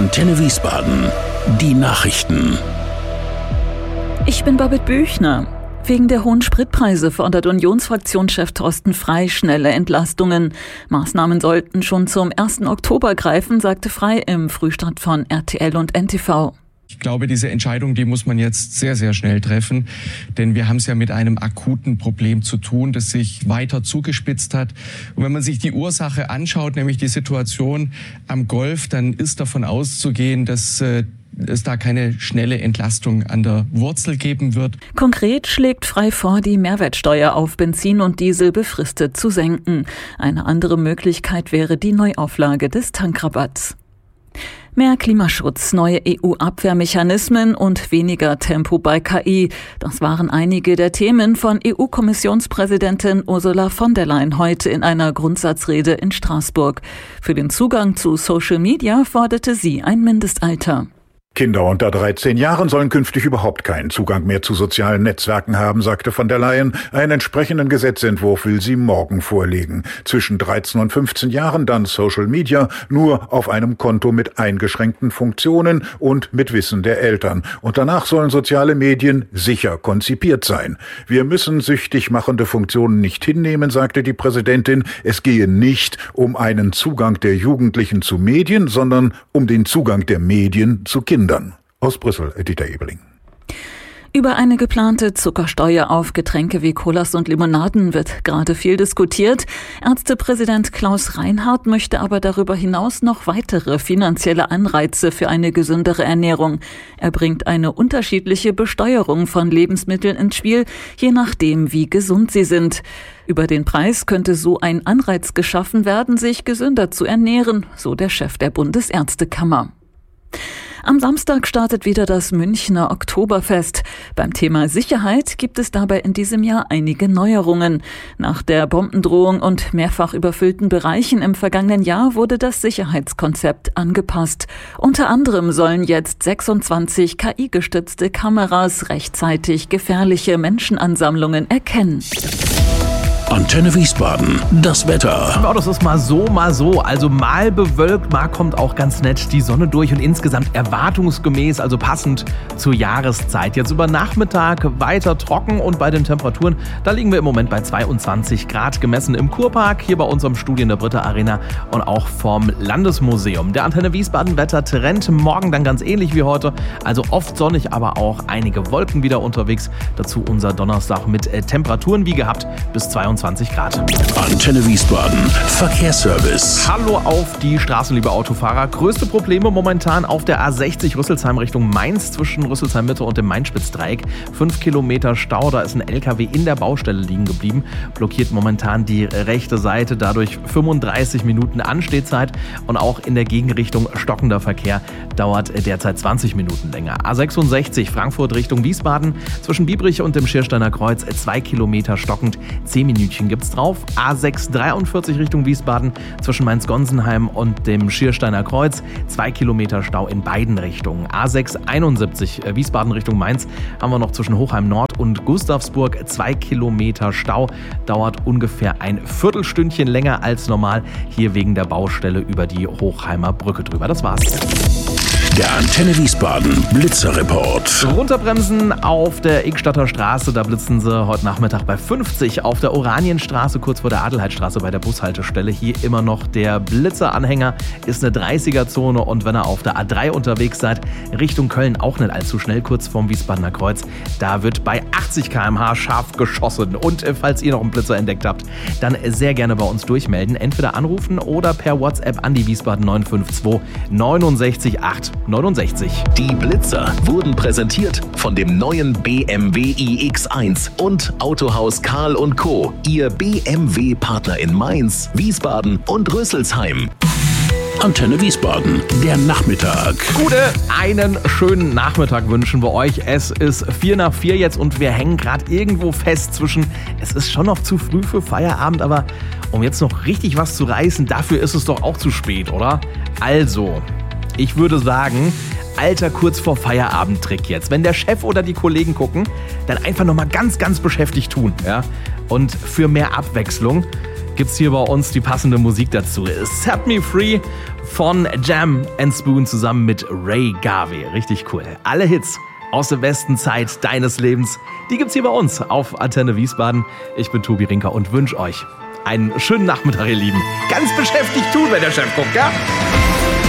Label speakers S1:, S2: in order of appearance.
S1: Antenne Wiesbaden. Die Nachrichten.
S2: Ich bin Babette Büchner. Wegen der hohen Spritpreise fordert Unionsfraktionschef Thorsten Frey schnelle Entlastungen. Maßnahmen sollten schon zum 1. Oktober greifen, sagte Frey im Frühstart von RTL und NTV.
S3: Ich glaube, diese Entscheidung, die muss man jetzt sehr, sehr schnell treffen, denn wir haben es ja mit einem akuten Problem zu tun, das sich weiter zugespitzt hat. Und wenn man sich die Ursache anschaut, nämlich die Situation am Golf, dann ist davon auszugehen, dass es da keine schnelle Entlastung an der Wurzel geben wird.
S2: Konkret schlägt Frey vor, die Mehrwertsteuer auf Benzin und Diesel befristet zu senken. Eine andere Möglichkeit wäre die Neuauflage des Tankrabatts. Mehr Klimaschutz, neue EU-Abwehrmechanismen und weniger Tempo bei KI. Das waren einige der Themen von EU-Kommissionspräsidentin Ursula von der Leyen heute in einer Grundsatzrede in Straßburg. Für den Zugang zu Social Media forderte sie ein Mindestalter.
S4: Kinder unter 13 Jahren sollen künftig überhaupt keinen Zugang mehr zu sozialen Netzwerken haben, sagte von der Leyen. Einen entsprechenden Gesetzentwurf will sie morgen vorlegen. Zwischen 13 und 15 Jahren dann Social Media, nur auf einem Konto mit eingeschränkten Funktionen und mit Wissen der Eltern. Und danach sollen soziale Medien sicher konzipiert sein. Wir müssen süchtig machende Funktionen nicht hinnehmen, sagte die Präsidentin. Es gehe nicht um einen Zugang der Jugendlichen zu Medien, sondern um den Zugang der Medien zu Kindern. Aus Brüssel, Dieter Ebeling.
S2: Über eine geplante Zuckersteuer auf Getränke wie Colas und Limonaden wird gerade viel diskutiert. Ärztepräsident Klaus Reinhardt möchte aber darüber hinaus noch weitere finanzielle Anreize für eine gesündere Ernährung. Er bringt eine unterschiedliche Besteuerung von Lebensmitteln ins Spiel, je nachdem, wie gesund sie sind. Über den Preis könnte so ein Anreiz geschaffen werden, sich gesünder zu ernähren, so der Chef der Bundesärztekammer. Am Samstag startet wieder das Münchner Oktoberfest. Beim Thema Sicherheit gibt es dabei in diesem Jahr einige Neuerungen. Nach der Bombendrohung und mehrfach überfüllten Bereichen im vergangenen Jahr wurde das Sicherheitskonzept angepasst. Unter anderem sollen jetzt 26 KI-gestützte Kameras rechtzeitig gefährliche Menschenansammlungen erkennen.
S1: Antenne Wiesbaden. Das Wetter.
S5: Ja, das ist mal so, mal so. Also mal bewölkt, mal kommt auch ganz nett die Sonne durch und insgesamt erwartungsgemäß, also passend zur Jahreszeit. Jetzt über Nachmittag weiter trocken und bei den Temperaturen, da liegen wir im Moment bei 22 Grad gemessen im Kurpark, hier bei unserem Studio in der Britta Arena und auch vom Landesmuseum. Der Antenne Wiesbaden Wettertrend morgen dann ganz ähnlich wie heute, also oft sonnig, aber auch einige Wolken wieder unterwegs. Dazu unser Donnerstag mit Temperaturen wie gehabt bis 22 Grad.
S1: Antenne Wiesbaden. Verkehrsservice.
S5: Hallo auf die Straßen, liebe Autofahrer. Größte Probleme momentan auf der A60 Rüsselsheim Richtung Mainz zwischen Rüsselsheim Mitte und dem Main-Spitz-Dreieck. 5 Kilometer Stau, da ist ein LKW in der Baustelle liegen geblieben. Blockiert momentan die rechte Seite, dadurch 35 Minuten Anstehzeit. Und auch in der Gegenrichtung stockender Verkehr dauert derzeit 20 Minuten länger. A66 Frankfurt Richtung Wiesbaden zwischen Biebrich und dem Schiersteiner Kreuz 2 Kilometer stockend, 10 Minuten gibt's drauf. A6 43 Richtung Wiesbaden zwischen Mainz-Gonsenheim und dem Schiersteiner Kreuz. 2 Kilometer Stau in beiden Richtungen. A6 71 Wiesbaden Richtung Mainz haben wir noch zwischen Hochheim Nord und Gustavsburg. 2 Kilometer Stau. Dauert ungefähr ein Viertelstündchen länger als normal. Hier wegen der Baustelle über die Hochheimer Brücke drüber. Das war's.
S1: Der Antenne Wiesbaden Blitzerreport.
S5: Runterbremsen auf der Ingstadter Straße, da blitzen sie heute Nachmittag bei 50. Auf der Oranienstraße, kurz vor der Adelheidstraße bei der Bushaltestelle, hier immer noch der Blitzeranhänger, ist eine 30er-Zone und wenn ihr auf der A3 unterwegs seid, Richtung Köln auch nicht allzu schnell, kurz vorm Wiesbadener Kreuz, da wird bei 80 km/h scharf geschossen. Und falls ihr noch einen Blitzer entdeckt habt, dann sehr gerne bei uns durchmelden, entweder anrufen oder per WhatsApp an die Wiesbaden 952 69 8 69.
S1: Die Blitzer wurden präsentiert von dem neuen BMW iX1 und Autohaus Karl & Co. Ihr BMW-Partner in Mainz, Wiesbaden und Rüsselsheim. Antenne Wiesbaden, der Nachmittag.
S5: Einen schönen Nachmittag wünschen wir euch. Es ist 4:04 jetzt und wir hängen gerade irgendwo fest zwischen, es ist schon noch zu früh für Feierabend, aber um jetzt noch richtig was zu reißen, dafür ist es doch auch zu spät, oder? Also, ich würde sagen, alter kurz vor Feierabend-Trick jetzt. Wenn der Chef oder die Kollegen gucken, dann einfach nochmal ganz, ganz beschäftigt tun. Ja? Und für mehr Abwechslung gibt's hier bei uns die passende Musik dazu. Set Me Free von Jam & Spoon zusammen mit Ray Garvey. Richtig cool. Alle Hits aus der besten Zeit deines Lebens, die gibt's hier bei uns auf Antenne Wiesbaden. Ich bin Tobi Rinker und wünsche euch einen schönen Nachmittag, ihr Lieben. Ganz beschäftigt tun, wenn der Chef guckt, ja?